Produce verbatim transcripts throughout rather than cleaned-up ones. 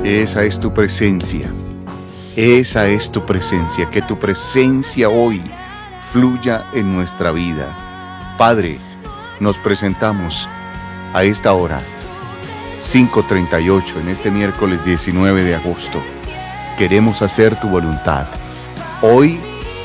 Esa es tu presencia. Esa es tu presencia. Que tu presencia hoy fluya en nuestra vida. Padre, nos presentamos a esta hora, cinco treinta y ocho, en este miércoles diecinueve de agosto. Queremos hacer tu voluntad. Hoy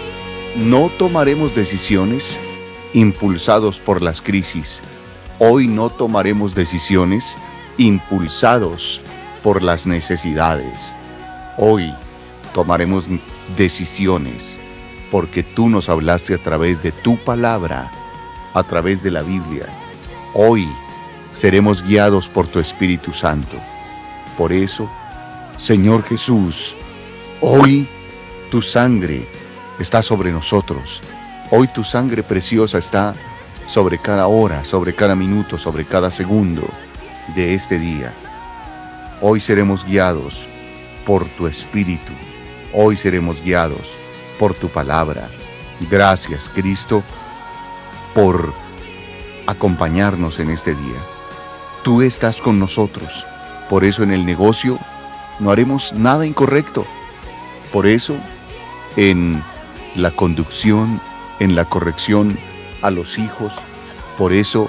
no tomaremos decisiones impulsados por las crisis. Hoy no tomaremos decisiones impulsados por las necesidades. Hoy tomaremos decisiones porque tú nos hablaste a través de tu palabra, a través de la Biblia. Hoy seremos guiados por tu Espíritu Santo. Por eso, Señor Jesús, hoy tu sangre está sobre nosotros. Hoy tu sangre preciosa está sobre cada hora, sobre cada minuto, sobre cada segundo de este día. Hoy seremos guiados por tu Espíritu. Hoy seremos guiados por tu palabra. Gracias, Cristo, por acompañarnos en este día. Tú estás con nosotros. Por eso en el negocio no haremos nada incorrecto. Por eso en la conducción, en la corrección a los hijos, por eso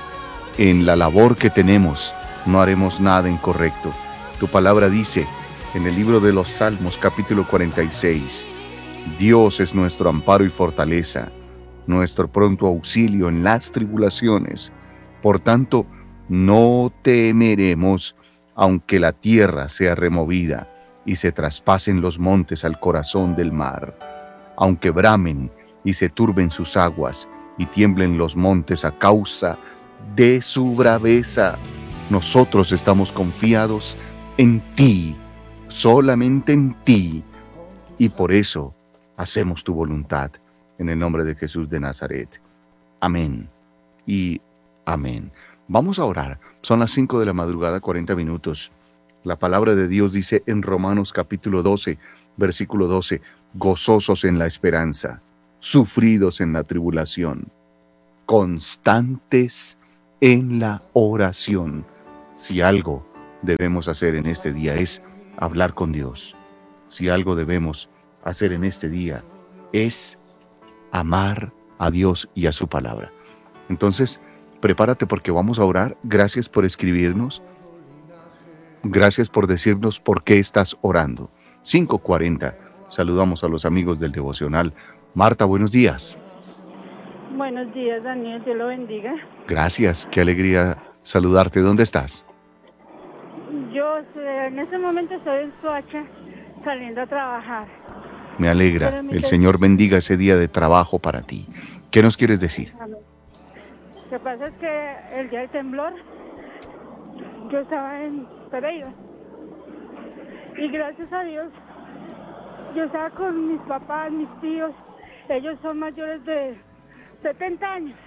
en la labor que tenemos no haremos nada incorrecto. Tu palabra dice en el libro de los Salmos, capítulo cuarenta y seis, Dios es nuestro amparo y fortaleza, nuestro pronto auxilio en las tribulaciones. Por tanto, no temeremos, aunque la tierra sea removida y se traspasen los montes al corazón del mar, aunque bramen y se turben sus aguas y tiemblen los montes a causa de su braveza. Nosotros estamos confiados en ti, solamente en ti, y por eso hacemos tu voluntad, en el nombre de Jesús de Nazaret. Amén y amén. Vamos a orar. Son las cinco de la madrugada, cuarenta minutos. La palabra de Dios dice en Romanos capítulo doce, versículo doce, gozosos en la esperanza, sufridos en la tribulación, constantes en la oración. Si algo debemos hacer en este día es hablar con Dios. Si algo debemos hacer en este día es amar a Dios y a su palabra. Entonces, prepárate porque vamos a orar. Gracias por escribirnos. Gracias por decirnos por qué estás orando. cinco cuarenta. Saludamos a los amigos del devocional. Marta, buenos días. Buenos días, Daniel. Dios lo bendiga. Gracias. Qué alegría saludarte. ¿Dónde estás? Yo en ese momento estoy en Soacha, saliendo a trabajar. Me alegra. El Señor bendiga ese día de trabajo para ti. ¿Qué nos quieres decir? Lo que pasa es que el día del temblor, yo estaba en Pereira. Y gracias a Dios, yo estaba con mis papás, mis tíos. Ellos son mayores de setenta años.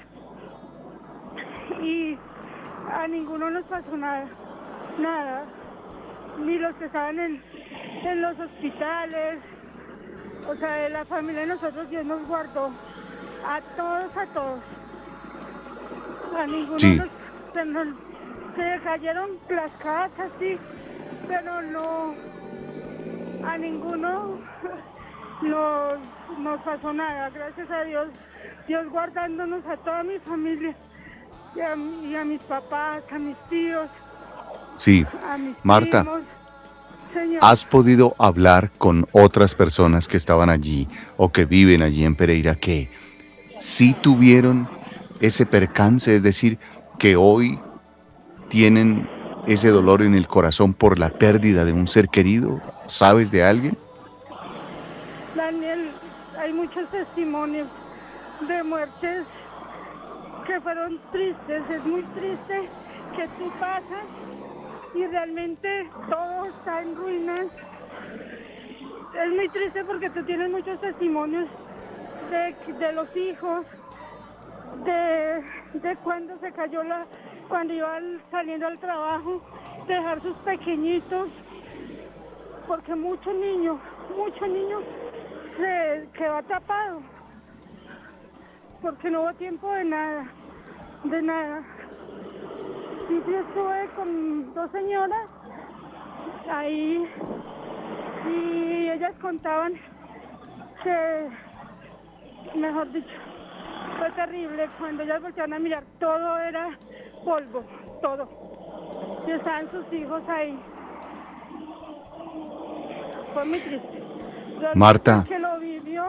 Y a ninguno nos pasó nada. Nada. Ni los que estaban en, en los hospitales. O sea, de la familia de nosotros, Dios nos guardó. A todos, a todos. A ninguno Sí. nos, se, nos, se cayeron las casas, sí, pero no, a ninguno nos, nos pasó nada, gracias a Dios. Dios guardándonos a toda mi familia y a, y a mis papás, a mis tíos, Sí. a mis Marta, primos. Señor, ¿has podido hablar con otras personas que estaban allí o que viven allí en Pereira que sí tuvieron ese percance, es decir, que hoy tienen ese dolor en el corazón por la pérdida de un ser querido? ¿Sabes de alguien? Daniel, hay muchos testimonios de muertes que fueron tristes. Es muy triste que tú pasas y realmente todo está en ruinas. Es muy triste porque tú tienes muchos testimonios de, de los hijos, de, de cuando se cayó la, cuando iban saliendo al trabajo, dejar sus pequeñitos, porque mucho niño, mucho niño se quedó atrapado, porque no hubo tiempo de nada, de nada. Y yo estuve con dos señoras ahí y ellas contaban que, mejor dicho, fue terrible. Cuando ellas voltearon a mirar, todo era polvo, todo. Y estaban sus hijos ahí. Fue muy triste. Realmente Marta. el que lo vivió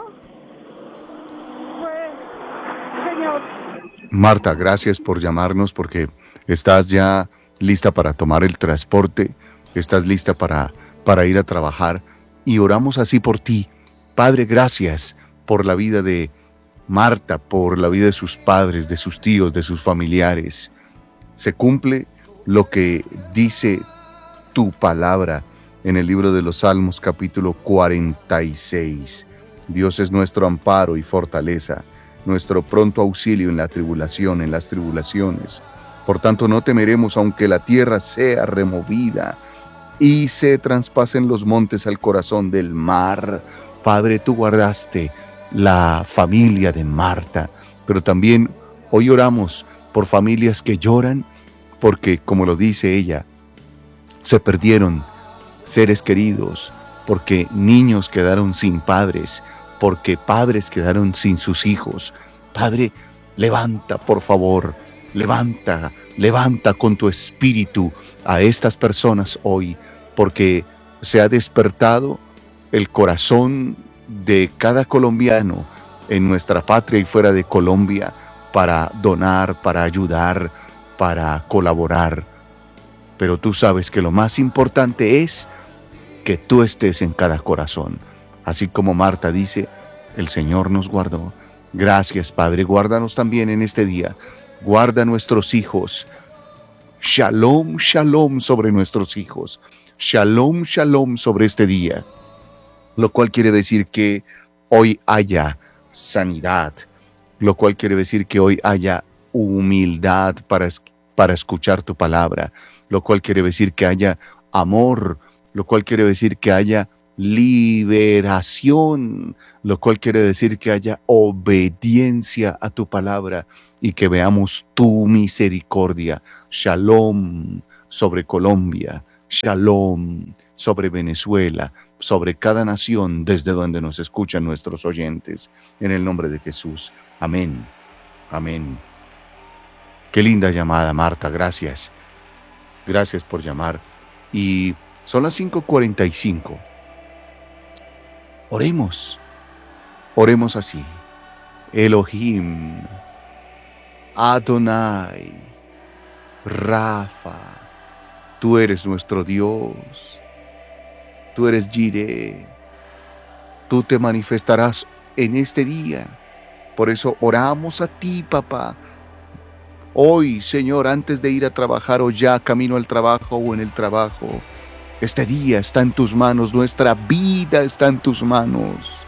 fue Señor. Marta, gracias por llamarnos porque estás ya lista para tomar el transporte, estás lista para, para ir a trabajar y oramos así por ti. Padre, gracias por la vida de Marta, por la vida de sus padres, de sus tíos, de sus familiares. Se cumple lo que dice tu palabra en el libro de los Salmos, capítulo cuarenta y seis. Dios es nuestro amparo y fortaleza, nuestro pronto auxilio en la tribulación, en las tribulaciones. Por tanto, no temeremos aunque la tierra sea removida y se traspasen los montes al corazón del mar. Padre, tú guardaste la familia de Marta, pero también hoy oramos por familias que lloran porque, como lo dice ella, se perdieron seres queridos, porque niños quedaron sin padres, porque padres quedaron sin sus hijos. Padre, levanta, por favor, levanta, levanta con tu espíritu a estas personas hoy, porque se ha despertado el corazón de cada colombiano en nuestra patria y fuera de Colombia para donar, para ayudar, para colaborar. Pero tú sabes que lo más importante es que tú estés en cada corazón. Así como Marta dice, el Señor nos guardó. Gracias, Padre, guárdanos también en este día. Guarda a nuestros hijos. Shalom, shalom sobre nuestros hijos. Shalom, shalom sobre este día. Lo cual quiere decir que hoy haya sanidad. Lo cual quiere decir que hoy haya humildad para, para escuchar tu palabra. Lo cual quiere decir que haya amor. Lo cual quiere decir que haya liberación, lo cual quiere decir que haya obediencia a tu palabra y que veamos tu misericordia. Shalom sobre Colombia, shalom sobre Venezuela, sobre cada nación desde donde nos escuchan nuestros oyentes. En el nombre de Jesús. Amén. Amén. Qué linda llamada, Marta. Gracias. Gracias por llamar. Y son las cinco cuarenta y cinco. Oremos. Oremos así. Elohim, Adonai, Rafa, tú eres nuestro Dios. Tú eres Jireh. Tú te manifestarás en este día. Por eso oramos a ti, papá. Hoy, Señor, antes de ir a trabajar o ya camino al trabajo o en el trabajo, este día está en tus manos, nuestra vida está en tus manos.